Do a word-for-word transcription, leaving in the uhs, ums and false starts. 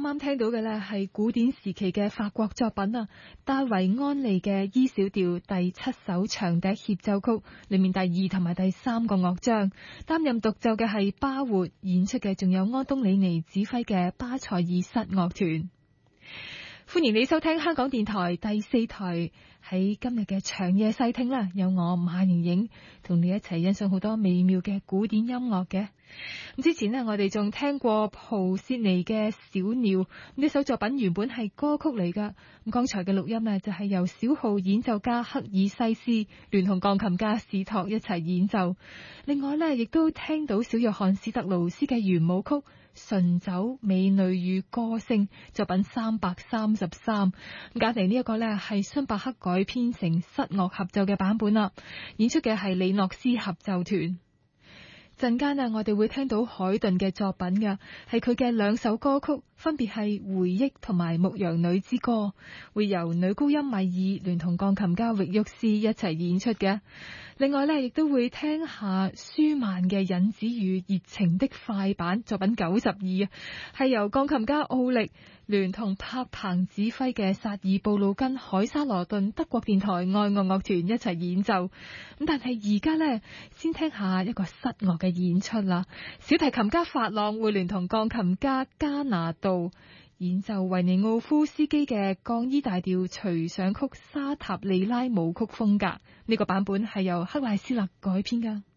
啱聽到嘅呢係古典時期嘅法國作品啊，大維安利嘅 E 小調第七首長笛協奏曲，裏面第二同埋第三個樂章，擔任獨奏嘅係巴活，演出嘅仲有安東尼尼指揮嘅巴塞爾室樂團。歡迎你收聽香港電台第四台，喺今日嘅長夜細聽啦，有我馬盈盈同你一齊欣賞好多美妙嘅古典音樂嘅。咁之前呢，我哋仲聽過蒲薛尼嘅小鳥，呢首作品原本係歌曲嚟噶。咁剛才嘅錄音呢，就係由小號演奏家克爾西斯聯同鋼琴家史托一齊演奏。另外呢，亦都聽到小約翰史特勞斯嘅圓舞曲《純酒美女與歌聲》作品三百三十三。咁揀嚟呢一個呢，係荀伯克改編成室樂合奏嘅版本啦，演出嘅係李諾斯合奏團。陣間啊，我哋會聽到海頓嘅作品嘅，係佢嘅兩首歌曲，分別係回憶同埋牧羊女之歌，會由女高音米爾聯同鋼琴家域沃斯一齊演出嘅。另外呢，亦都會聽下舒曼嘅引子與熱情的快板作品九十二啊，係由鋼琴家奧力聯同柏彭指揮嘅薩爾布魯根海沙羅頓德國電台愛樂樂團一齊演奏。咁但係而家呢，先聽下一個室樂嘅演出啦。小提琴家法朗會聯同鋼琴家加拿道演奏維尼奧夫斯基嘅降 E 大調隨想曲沙塔利拉舞曲風格，呢、這個版本係由克賴斯勒改編噶。